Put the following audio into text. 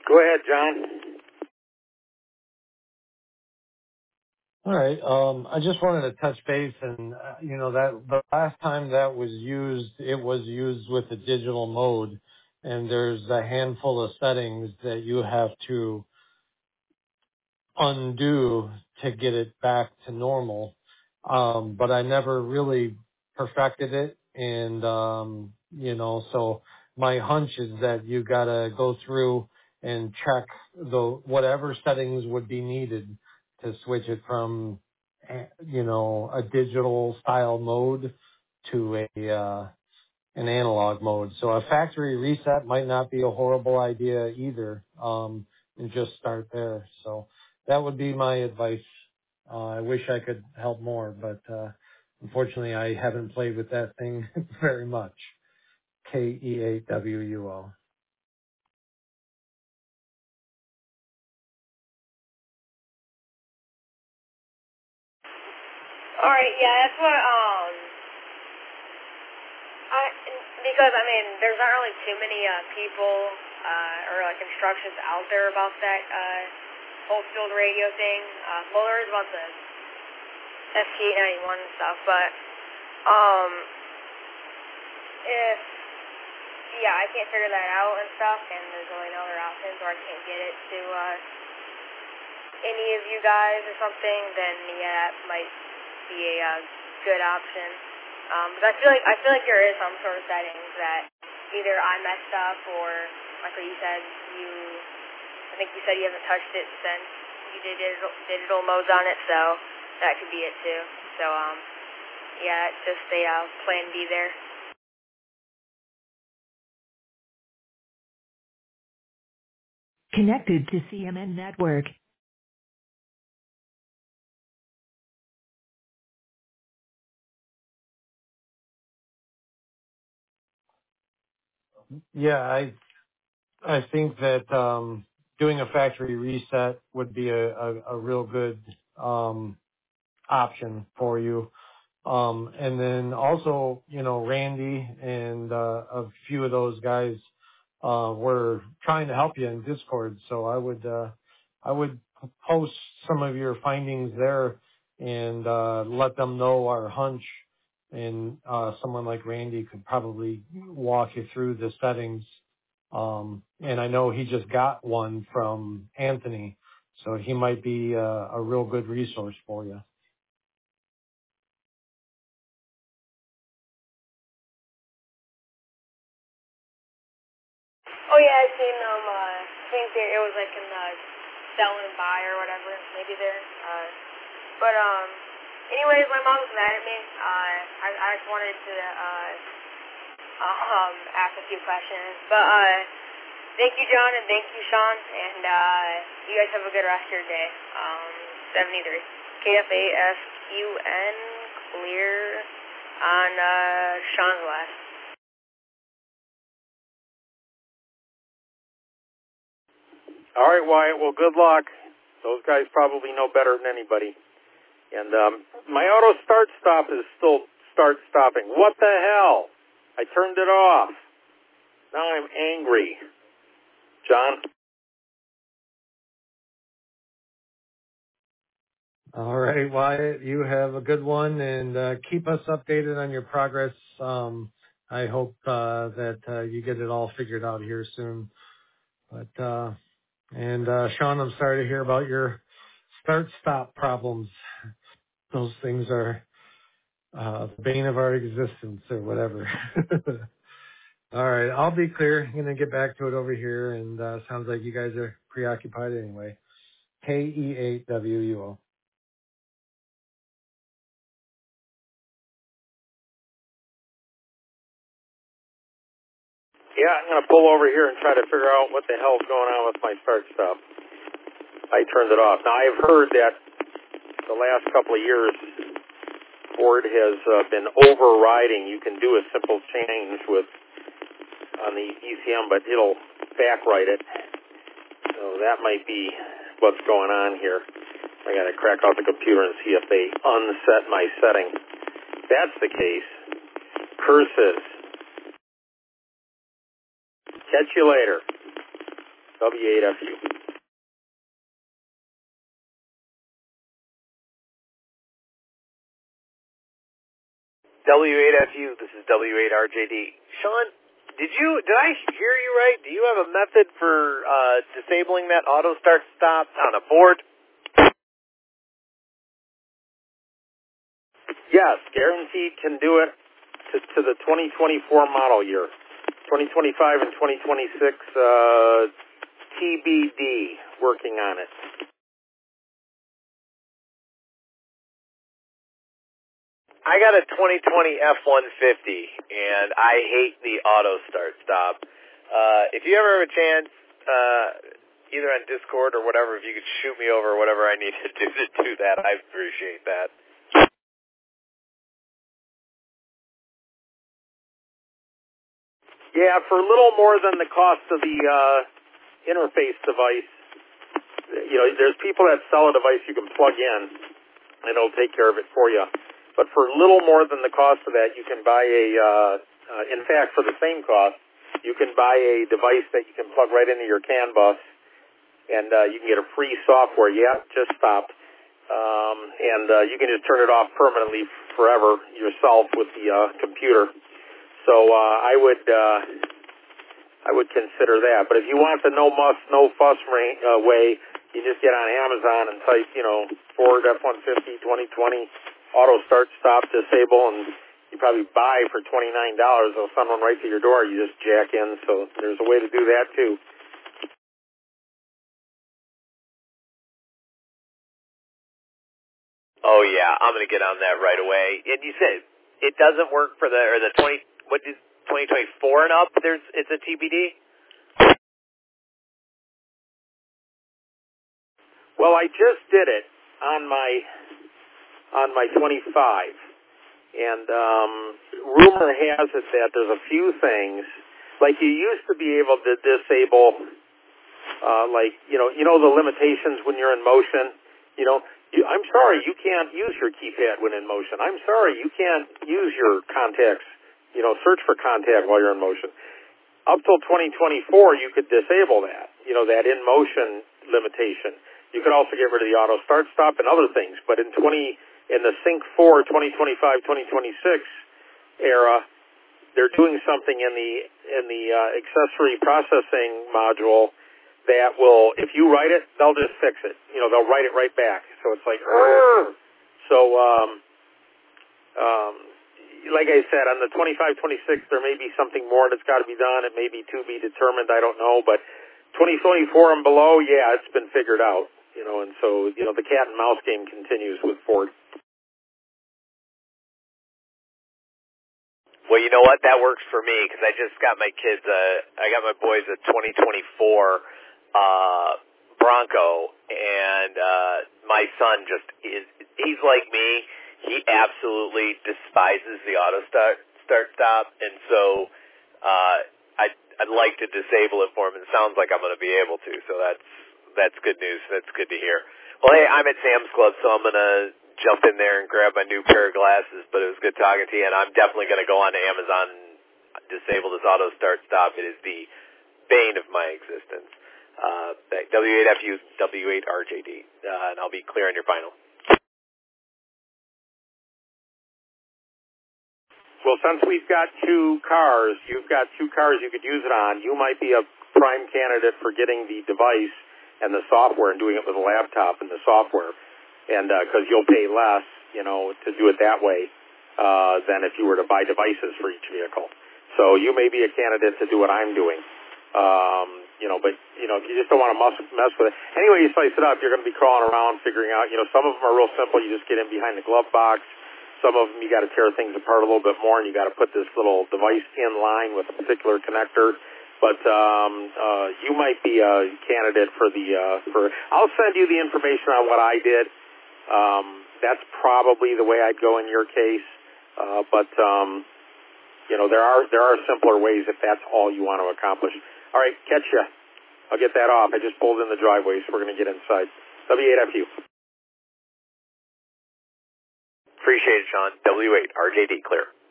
Go ahead, John. All right. I just wanted to touch base and, that the last time that was used, it was used with the digital mode, and there's a handful of settings that you have to undo to get it back to normal. But I never really perfected it. And, so my hunch is that you gotta go through and check whatever settings would be needed to switch it from, a digital style mode to an analog mode. So a factory reset might not be a horrible idea either. And just start there. So that would be my advice. I wish I could help more, but unfortunately I haven't played with that thing very much. KE8WUO. All right, yeah, that's what, because, I mean, there's not really too many, people, or, like, instructions out there about that, whole field radio thing. Well, there is about the FT891 and stuff, but, if, yeah, I can't figure that out and stuff, and there's really no other options, or I can't get it to, any of you guys or something, then, yeah, that might be a good option. But I feel like there is some sort of settings that either I messed up or, like what you said, I think you said you haven't touched it since you did digital modes on it, so that could be it too. So, yeah, it's just a plan B there. Connected to CMN Network. Yeah, I think that doing a factory reset would be a real good option for you. And then also, Randy and a few of those guys were trying to help you in Discord. So I would post some of your findings there and let them know our hunch. And someone like Randy could probably walk you through the settings. And I know he just got one from Anthony, so he might be a real good resource for you. Oh yeah, I seen them. I think it was like in the sell and buy or whatever, maybe there. But anyways, my mom's mad at me. I just wanted to ask a few questions. But thank you, John, and thank you, Sean, and you guys have a good rest of your day. 73 KFASQN clear on Sean's last. All right, Wyatt. Well, good luck. Those guys probably know better than anybody. And my auto start stop is still start stopping. What the hell? I turned it off. Now I'm angry. John? All right, Wyatt, you have a good one, and keep us updated on your progress. I hope that you get it all figured out here soon. But Sean, I'm sorry to hear about your start-stop problems. Those things are the bane of our existence or whatever. All right, I'll be clear. I'm going to get back to it over here, and sounds like you guys are preoccupied anyway. KE8WUO. Yeah, I'm going to pull over here and try to figure out what the hell's going on with my start stop. I turned it off. Now, I've heard that the last couple of years, Ford has been overriding. You can do a simple change on the ECM, but it'll backwrite it. So that might be what's going on here. I got to crack out the computer and see if they unset my setting. If that's the case, curses. Catch you later. W8FU. W8FU, this is W8RJD. Sean, did I hear you right? Do you have a method for disabling that auto start stop on a Ford? Yes, guaranteed can do it to the 2024 model year. 2025 and 2026, TBD, working on it. I got a 2020 F-150, and I hate the auto start stop. If you ever have a chance, either on Discord or whatever, if you could shoot me over whatever I need to do that, I'd appreciate that. Yeah, for a little more than the cost of the interface device, there's people that sell a device you can plug in, and it'll take care of it for you. But for a little more than the cost of that, you can buy in fact, for the same cost, you can buy a device that you can plug right into your CAN bus, and you can get a free software. Yeah, just stopped. And you can just turn it off permanently forever yourself with the computer. So I would consider that. But if you want the no muss, no fuss way, you just get on Amazon and type, Ford F-150 2020 auto start stop disable, and you probably buy for $29. They'll send one right to your door. You just jack in. So there's a way to do that too. Oh yeah, I'm gonna get on that right away. And you said it doesn't work for the 2024 and up? It's a TBD? Well, I just did it on my 25, and rumor has it that there's a few things, like you used to be able to disable, the limitations when you're in motion. I'm sorry, you can't use your keypad when in motion. I'm sorry, you can't use your contacts, search for contact while you're in motion. Up till 2024, you could disable that, that in motion limitation. You could also get rid of the auto start stop and other things. But in the Sync 4 2025 2026 era, they're doing something in the accessory processing module that will, if you write it, they'll just fix it. They'll write it right back. So it's like, so like I said, on the 25 26, there may be something more that's got to be done. It may be to be determined. I don't know, but 2024 and below, yeah, it's been figured out. And so, the cat and mouse game continues with Ford. Well, you know what? That works for me because I just got my kids. I got my boys a 2024 Bronco, and my son he's like me. He absolutely despises the auto start stop, and so I'd like to disable it for him. And it sounds like I'm going to be able to. So that's good news. That's good to hear. Well, hey, I'm at Sam's Club, so I'm going to jump in there and grab my new pair of glasses, but it was good talking to you, and I'm definitely going to go on to Amazon and disable this auto start stop. It is the bane of my existence. W8FU, W8RJD, and I'll be clear on your final. Well, since we've got you've got two cars you could use it on, you might be a prime candidate for getting the device and the software and doing it with a laptop and the software. And because you'll pay less, to do it that way than if you were to buy devices for each vehicle. So you may be a candidate to do what I'm doing. But if you just don't want to mess with it. Anyway, you slice it up, you're going to be crawling around figuring out, some of them are real simple. You just get in behind the glove box. Some of them you got to tear things apart a little bit more, and you got to put this little device in line with a particular connector. But you might be a candidate for I'll send you the information on what I did. That's probably the way I'd go in your case. But there are simpler ways if that's all you want to accomplish. All right, catch ya. I'll get that off. I just pulled in the driveway, so we're going to get inside. W8FU. Appreciate it, Sean. W8RJD, clear.